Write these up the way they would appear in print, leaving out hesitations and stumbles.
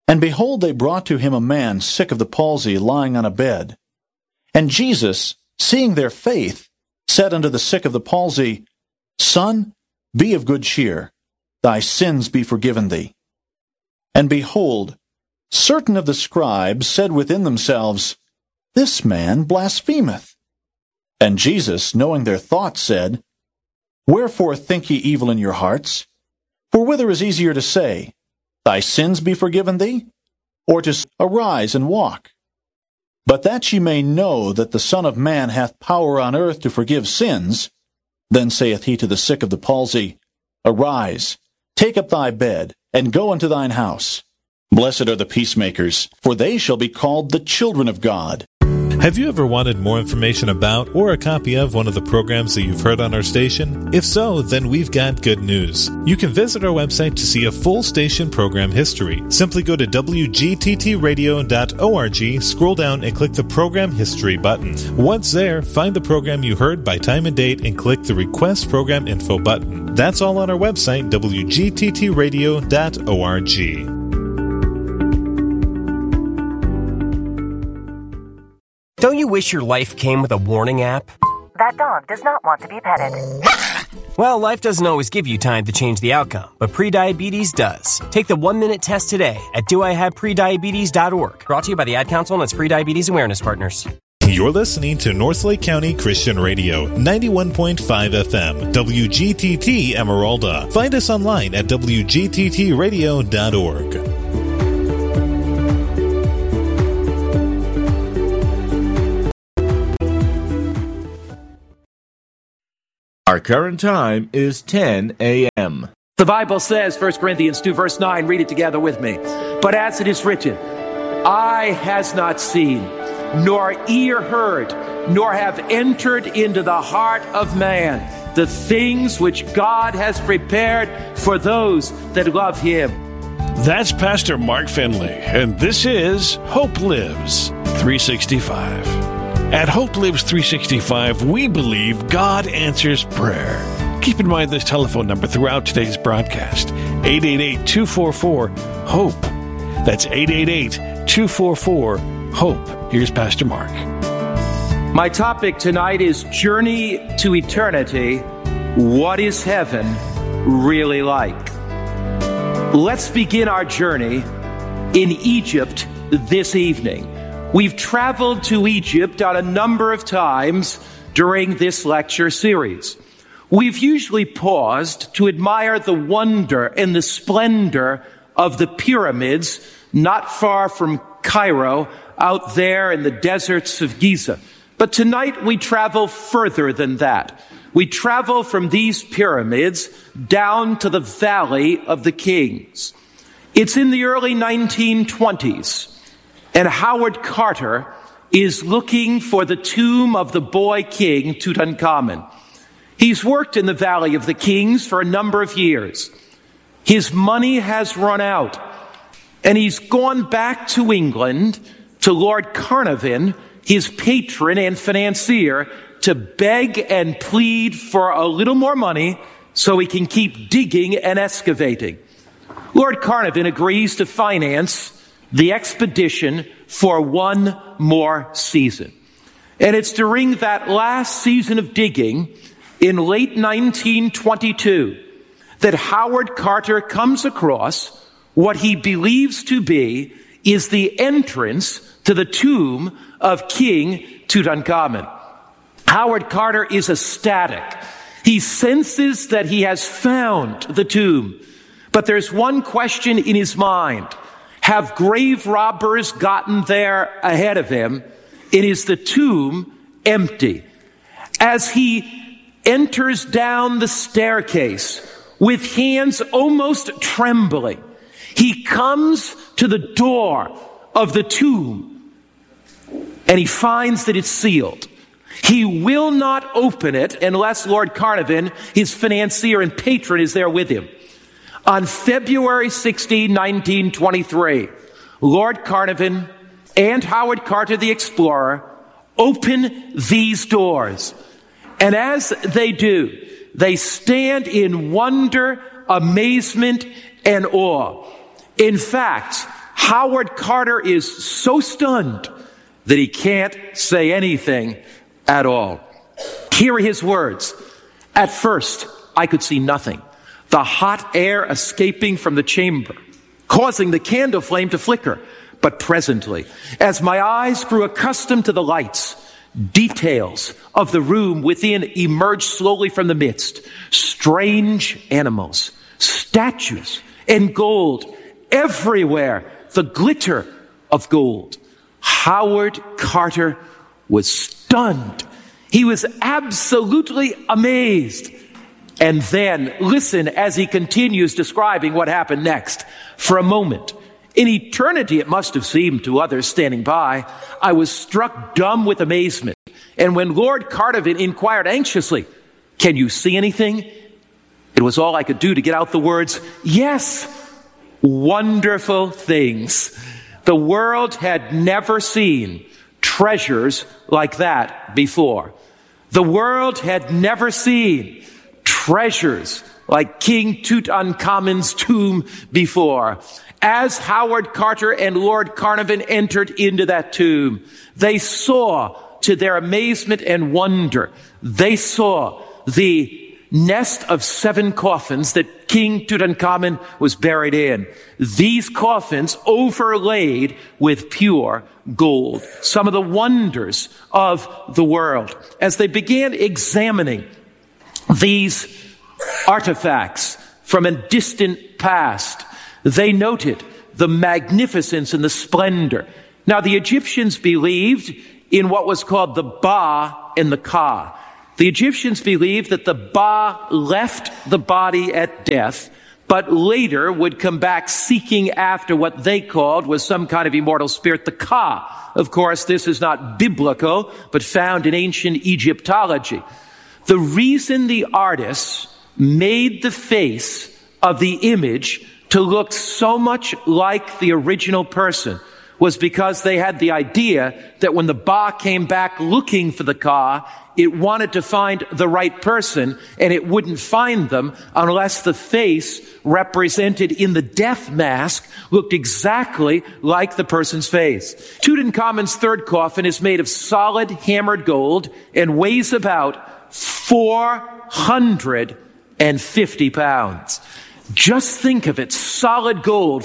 And behold, they brought to him a man sick of the palsy, lying on a bed. And Jesus, seeing their faith, said unto the sick of the palsy, Son, be of good cheer, thy sins be forgiven thee. And behold, certain of the scribes said within themselves, This man blasphemeth. And Jesus, knowing their thoughts, said, Wherefore think ye evil in your hearts? For whither is easier to say, Thy sins be forgiven thee? Or to say, Arise and walk? But that ye may know that the Son of Man hath power on earth to forgive sins, then saith he to the sick of the palsy, Arise, take up thy bed, and go unto thine house. Blessed are the peacemakers, for they shall be called the children of God. Have you ever wanted more information about or a copy of one of the programs that you've heard on our station? If so, then we've got good news. You can visit our website to see a full station program history. Simply go to wgttradio.org, scroll down and click the Program History button. Once there, find the program you heard by time and date and click the Request Program Info button. That's all on our website, wgttradio.org. Don't you wish your life came with a warning app? That dog does not want to be petted. Well, life doesn't always give you time to change the outcome, but prediabetes does. Take the 1-minute test today at doihaveprediabetes.org. Brought to you by the Ad Council and its Prediabetes Awareness Partners. You're listening to Northlake County Christian Radio, 91.5 FM, WGTT Emeralda. Find us online at wgttradio.org. Our current time is 10 a.m. The Bible says, 1 Corinthians 2, verse 9, read it together with me. But as it is written, eye has not seen, nor ear heard, nor have entered into the heart of man the things which God has prepared for those that love Him. That's Pastor Mark Finley, and this is Hope Lives 365. At Hope Lives 365, we believe God answers prayer. Keep in mind this telephone number throughout today's broadcast, 888-244-HOPE. That's 888-244-HOPE. Here's Pastor Mark. My topic tonight is Journey to Eternity. What is heaven really like? Let's begin our journey in Egypt this evening. We've traveled to Egypt on a number of times during this lecture series. We've usually paused to admire the wonder and the splendor of the pyramids not far from Cairo, out there in the deserts of Giza. But tonight we travel further than that. We travel from these pyramids down to the Valley of the Kings. It's in the early 1920s. And Howard Carter is looking for the tomb of the boy king, Tutankhamun. He's worked in the Valley of the Kings for a number of years. His money has run out, and he's gone back to England to Lord Carnarvon, his patron and financier, to beg and plead for a little more money so he can keep digging and excavating. Lord Carnarvon agrees to finance the expedition for one more season. And it's during that last season of digging in late 1922 that Howard Carter comes across what he believes to be is the entrance to the tomb of King Tutankhamun. Howard Carter is ecstatic. He senses that he has found the tomb. But there's one question in his mind. Have grave robbers gotten there ahead of him? And is the tomb empty? As he enters down the staircase with hands almost trembling, he comes to the door of the tomb and he finds that it's sealed. He will not open it unless Lord Carnarvon, his financier and patron, is there with him. On February 16, 1923, Lord Carnarvon and Howard Carter the explorer open these doors. And as they do, they stand in wonder, amazement, and awe. In fact, Howard Carter is so stunned that he can't say anything at all. Here are his words. At first, I could see nothing. The hot air escaping from the chamber, causing the candle flame to flicker. But presently, as my eyes grew accustomed to the lights, details of the room within emerged slowly from the midst. Strange animals, statues, and gold. Everywhere, the glitter of gold. Howard Carter was stunned. He was absolutely amazed. And then, listen as he continues describing what happened next. For a moment, in eternity it must have seemed to others standing by, I was struck dumb with amazement. And when Lord Carnarvon inquired anxiously, "Can you see anything?" it was all I could do to get out the words, "Yes, wonderful things." The world had never seen treasures like that before. The world had never seen treasures like King Tutankhamun's tomb before. As Howard Carter and Lord Carnarvon entered into that tomb, they saw, to their amazement and wonder, they saw the nest of 7 coffins that King Tutankhamun was buried in. These coffins overlaid with pure gold. Some of the wonders of the world. As they began examining these artifacts from a distant past, they noted the magnificence and the splendor. Now, the Egyptians believed in what was called the Ba and the Ka. The Egyptians believed that the Ba left the body at death, but later would come back seeking after what they called was some kind of immortal spirit, the Ka. Of course, this is not biblical, but found in ancient Egyptology. The reason the artists made the face of the image to look so much like the original person was because they had the idea that when the Ba came back looking for the Ka, it wanted to find the right person, and it wouldn't find them unless the face represented in the death mask looked exactly like the person's face. Tutankhamun's third coffin is made of solid hammered gold and weighs about 450 pounds. Just think of it, solid gold,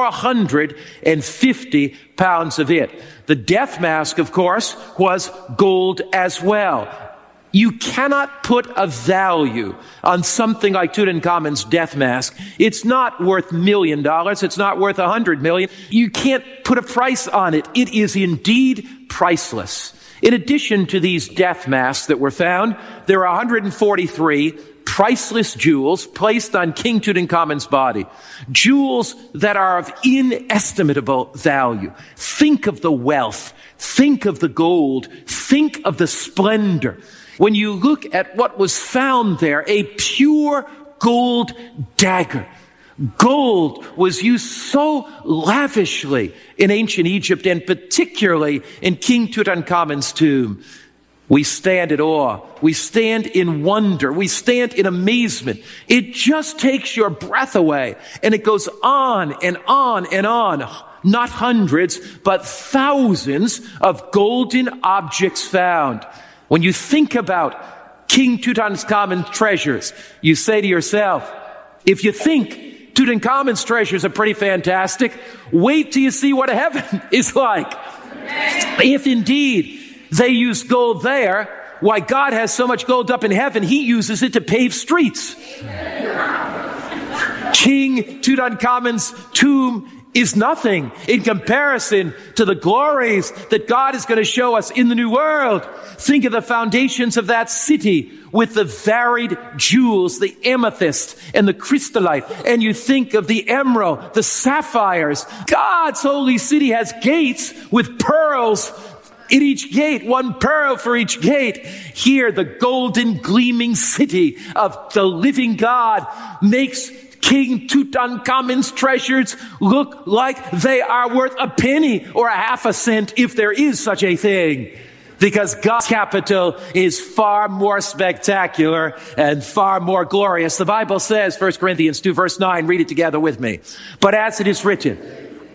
450 pounds of it. The death mask, of course, was gold as well. You cannot put a value on something like Tutankhamun's death mask. It's not worth $1 million. It's not worth $100 million. You can't put a price on it. It is indeed priceless. In addition to these death masks that were found, there are 143 priceless jewels placed on King Tutankhamun's body. Jewels that are of inestimable value. Think of the wealth. Think of the gold. Think of the splendor. When you look at what was found there, a pure gold dagger. Gold was used so lavishly in ancient Egypt and particularly in King Tutankhamun's tomb. We stand in awe. We stand in wonder. We stand in amazement. It just takes your breath away. And it goes on and on and on. Not hundreds, but thousands of golden objects found. When you think about King Tutankhamun's treasures, you say to yourself, if you think Tutankhamun's treasures are pretty fantastic, wait till you see what heaven is like. If indeed they use gold there, why God has so much gold up in heaven, he uses it to pave streets. King Tutankhamun's tomb is nothing in comparison to the glories that God is going to show us in the new world. Think of the foundations of that city with the varied jewels, the amethyst and the crystallite. And you think of the emerald, the sapphires. God's holy city has gates with pearls in each gate, 1 pearl for each gate. Here, the golden gleaming city of the living God makes King Tutankhamun's treasures look like they are worth a penny or a half a cent, if there is such a thing. Because God's capital is far more spectacular and far more glorious. The Bible says, 1 Corinthians 2 verse 9, read it together with me. But as it is written,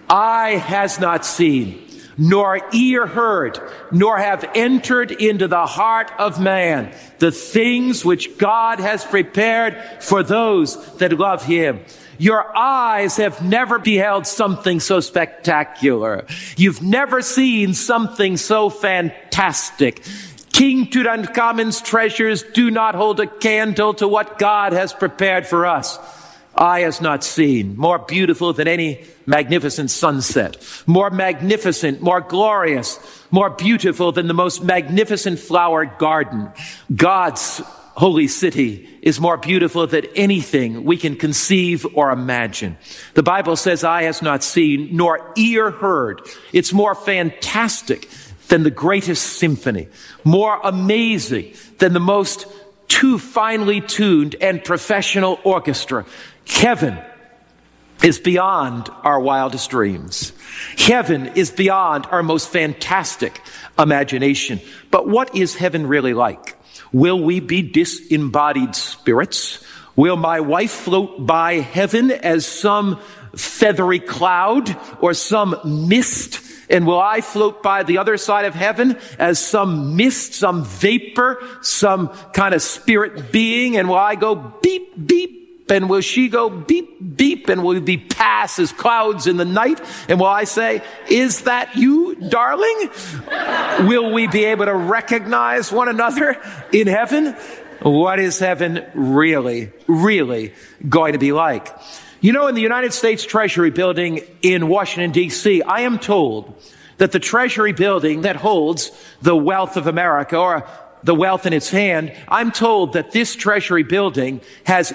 eye has not seen, nor ear heard, nor have entered into the heart of man the things which God has prepared for those that love him. Your eyes have never beheld something so spectacular. You've never seen something so fantastic. King Tutankhamun's treasures do not hold a candle to what God has prepared for us. Eye has not seen, more beautiful than any magnificent sunset, more magnificent, more glorious, more beautiful than the most magnificent flower garden. God's holy city is more beautiful than anything we can conceive or imagine. The Bible says, eye has not seen, nor ear heard. It's more fantastic than the greatest symphony, more amazing than the most too finely tuned and professional orchestra. Heaven is beyond our wildest dreams. Heaven is beyond our most fantastic imagination. But what is heaven really like? Will we be disembodied spirits? Will my wife float by heaven as some feathery cloud or some mist? And will I float by the other side of heaven as some mist, some vapor, some kind of spirit being? And will I go beep, beep? And will she go beep, beep? And will we be passed as clouds in the night? And will I say, is that you, darling? Will we be able to recognize one another in heaven? What is heaven really, really going to be like? You know, in the United States Treasury Building in Washington, D.C., I am told that the Treasury Building that holds the wealth of America, or the wealth in its hand, I'm told that this Treasury Building has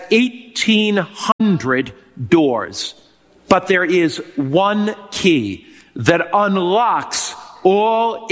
1,800 doors. But there is one key that unlocks all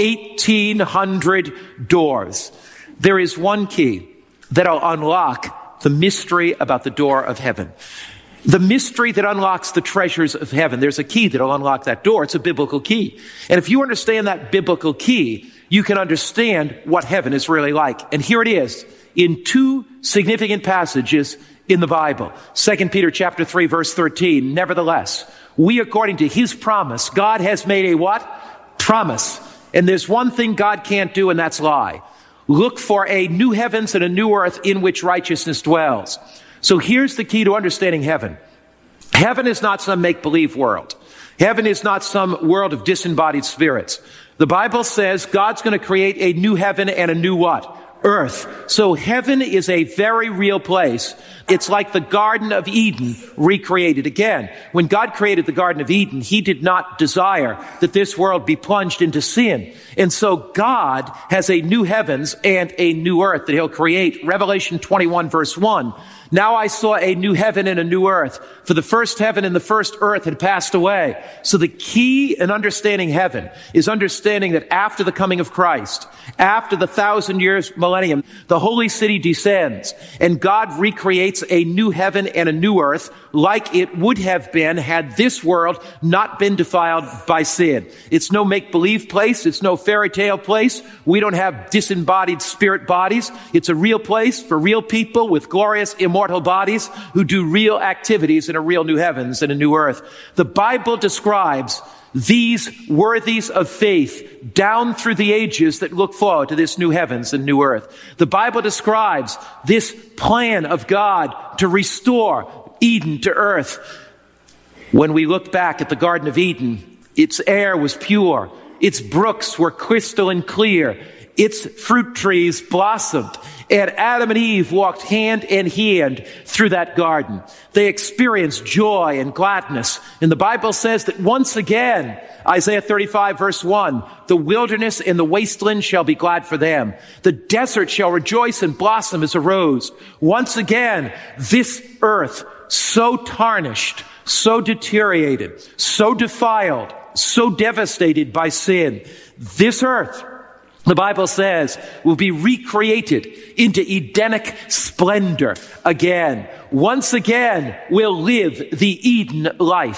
1,800 doors. There is one key that'll unlock the mystery about the door of heaven. The mystery that unlocks the treasures of heaven. There's a key that'll unlock that door. It's a biblical key. And if you understand that biblical key, you can understand what heaven is really like. And here it is in two significant passages in the Bible. 2 Peter chapter 3, verse 13. Nevertheless, we, according to his promise, God has made a what? Promise. And there's one thing God can't do, and that's lie. Look for a new heavens and a new earth in which righteousness dwells. So here's the key to understanding heaven. Heaven is not some make-believe world. Heaven is not some world of disembodied spirits. The Bible says God's going to create a new heaven and a new what? Earth. So heaven is a very real place. It's like the Garden of Eden recreated again. When God created the Garden of Eden, he did not desire that this world be plunged into sin. And so God has a new heavens and a new earth that he'll create. Revelation 21 verse 1. Now I saw a new heaven and a new earth, for the first heaven and the first earth had passed away. So the key in understanding heaven is understanding that after the coming of Christ, after the 1,000 years millennium, the holy city descends and God recreates a new heaven and a new earth like it would have been had this world not been defiled by sin. It's no make-believe place. It's no fairy tale place. We don't have disembodied spirit bodies. It's a real place for real people with glorious immortal bodies who do real activities in a real new heavens and a new earth. The Bible describes these worthies of faith down through the ages that look forward to this new heavens and new earth. The Bible describes this plan of God to restore Eden to earth. When we look back at the Garden of Eden, its air was pure, its brooks were crystalline clear, its fruit trees blossomed, and Adam and Eve walked hand in hand through that garden. They experienced joy and gladness. And the Bible says that once again, Isaiah 35 verse 1, the wilderness and the wasteland shall be glad for them. The desert shall rejoice and blossom as a rose. Once again, this earth, so tarnished, so deteriorated, so defiled, so devastated by sin, this earth, the Bible says, will be recreated into Edenic splendor again. Once again, we'll live the Eden life.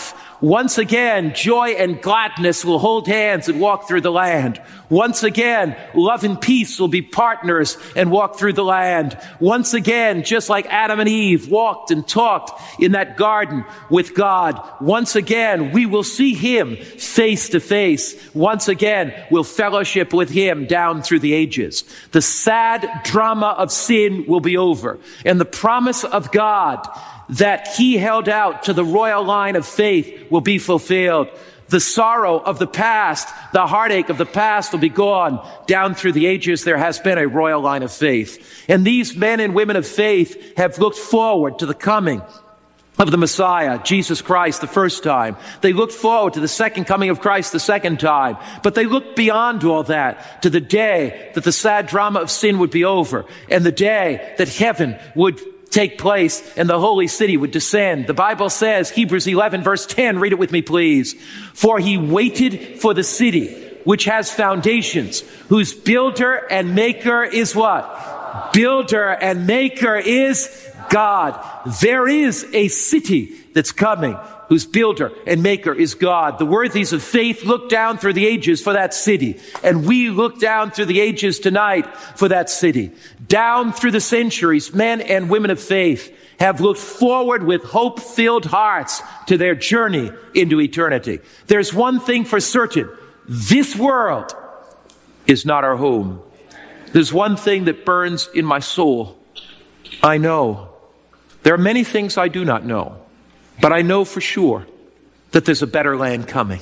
Once again, joy and gladness will hold hands and walk through the land. Once again, love and peace will be partners and walk through the land. Once again, just like Adam and Eve walked and talked in that garden with God, once again, we will see him face to face. Once again, we'll fellowship with him down through the ages. The sad drama of sin will be over, and the promise of God that he held out to the royal line of faith will be fulfilled. The sorrow of the past, the heartache of the past will be gone. Down through the ages, there has been a royal line of faith. And these men and women of faith have looked forward to the coming of the Messiah, Jesus Christ, the first time. They looked forward to the second coming of Christ the second time. But they looked beyond all that to the day that the sad drama of sin would be over, and the day that heaven would take place and the holy city would descend. The Bible says, Hebrews 11 verse 10, read it with me please. For he waited for the city which has foundations, whose builder and maker is what? Builder and maker is God. There is a city that's coming, whose builder and maker is God. The worthies of faith look down through the ages for that city. And we look down through the ages tonight for that city. Down through the centuries, men and women of faith have looked forward with hope-filled hearts to their journey into eternity. There's one thing for certain. This world is not our home. There's one thing that burns in my soul. I know. There are many things I do not know. But I know for sure that there's a better land coming.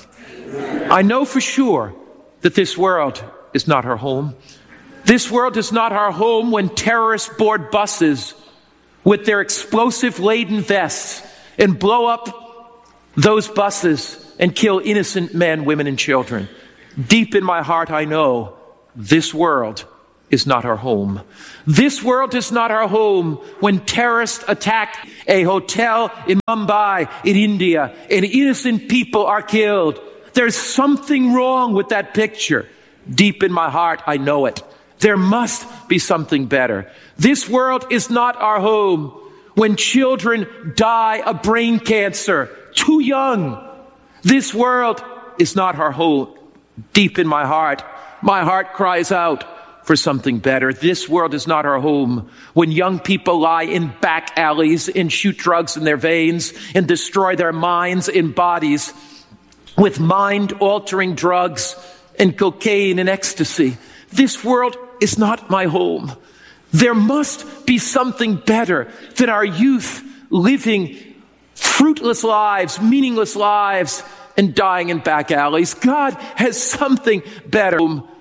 I know for sure that this world is not our home. This world is not our home when terrorists board buses with their explosive-laden vests and blow up those buses and kill innocent men, women, and children. Deep in my heart, I know this world is not our home. This world is not our home when terrorists attack a hotel in Mumbai, in India, and innocent people are killed. There's something wrong with that picture. Deep in my heart, I know it. There must be something better. This world is not our home when children die of brain cancer, too young. This world is not our home. Deep in my heart cries out for something better. This world is not our home when young people lie in back alleys and shoot drugs in their veins and destroy their minds and bodies with mind-altering drugs and cocaine and ecstasy. This world is not my home. There must be something better than our youth living fruitless lives, meaningless lives, and dying in back alleys. God has something better.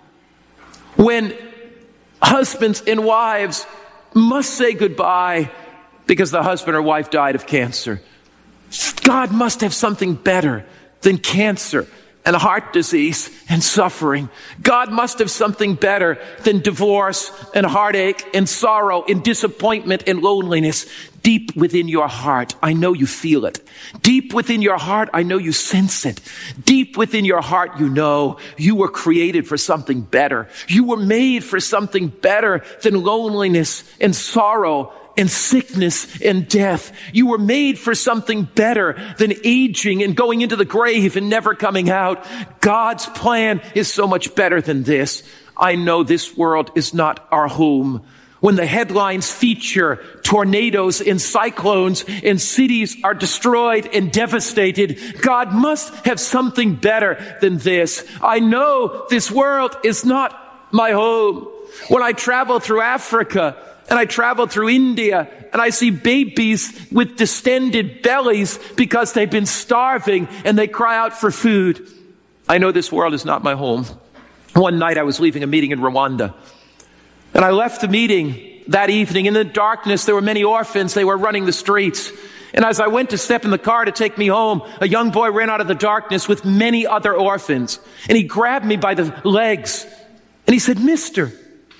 When husbands and wives must say goodbye because the husband or wife died of cancer. God must have something better than cancer and heart disease and suffering. God must have something better than divorce and heartache and sorrow and disappointment and loneliness. Deep within your heart, I know you feel it. Deep within your heart, I know you sense it. Deep within your heart, you know you were created for something better. You were made for something better than loneliness and sorrow and sickness and death. You were made for something better than aging and going into the grave and never coming out. God's plan is so much better than this. I know this world is not our home. When the headlines feature tornadoes and cyclones and cities are destroyed and devastated, God must have something better than this. I know this world is not my home. When I travel through Africa and I travel through India and I see babies with distended bellies because they've been starving and they cry out for food, I know this world is not my home. One night I was leaving a meeting in Rwanda. And I left the meeting that evening. In the darkness, there were many orphans. They were running the streets. And as I went to step in the car to take me home, a young boy ran out of the darkness with many other orphans. And he grabbed me by the legs. And he said, "Mister,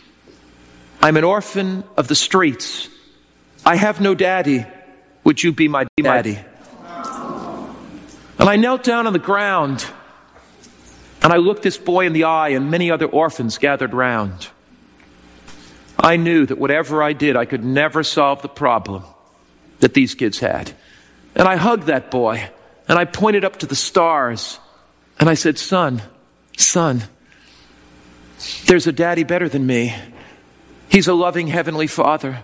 I'm an orphan of the streets. I have no daddy. Would you be my daddy?" And I knelt down on the ground. And I looked this boy in the eye, and many other orphans gathered round. I knew that whatever I did, I could never solve the problem that these kids had. And I hugged that boy, and I pointed up to the stars, and I said, son, there's a daddy better than me. He's a loving heavenly Father.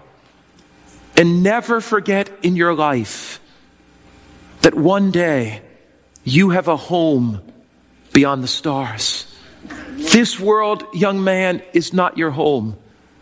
And never forget in your life that one day you have a home beyond the stars. This world, young man, is not your home.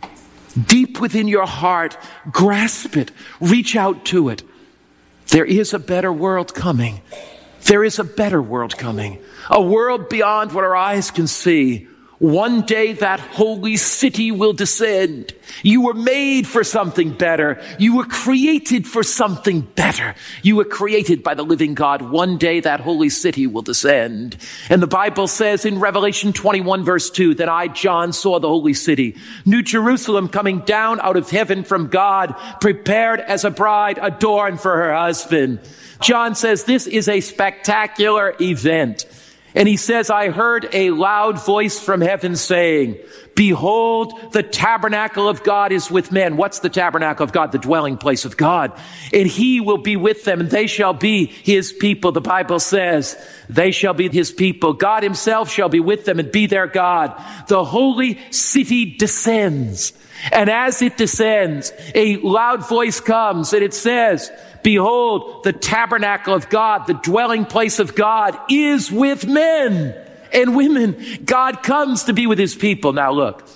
Deep within your heart, grasp it, reach out to it. There is a better world coming. There is a better world coming. A world beyond what our eyes can see. One day that holy city will descend. You were made for something better. You were created for something better. You were created by the living God. One day that holy city will descend. And the Bible says in Revelation 21 verse 2 that I, John, saw the holy city, New Jerusalem, coming down out of heaven from God, prepared as a bride adorned for her husband. John says this is a spectacular event. And he says, I heard a loud voice from heaven saying, behold, the tabernacle of God is with men. What's the tabernacle of God? The dwelling place of God. And he will be with them, and they shall be his people. The Bible says, they shall be his people. God himself shall be with them and be their God. The holy city descends. And as it descends, a loud voice comes, and it says, behold, the tabernacle of God, the dwelling place of God, is with men and women. God comes to be with his people. Now look,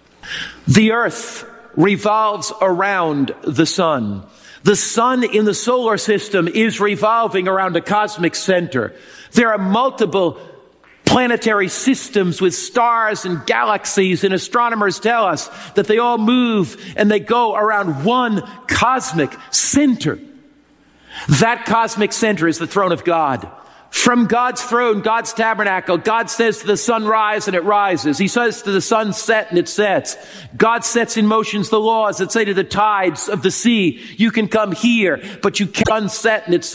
the earth revolves around the sun. The sun in the solar system is revolving around a cosmic center. There are multiple planetary systems with stars and galaxies, and astronomers tell us that they all move and they go around one cosmic center. That cosmic center is the throne of God. From God's throne, God's tabernacle, God says to the sun, rise, and it rises. He says to the sun, set, and it sets. God sets in motion the laws that say to the tides of the sea, you can come here, but you can't set, and it sets.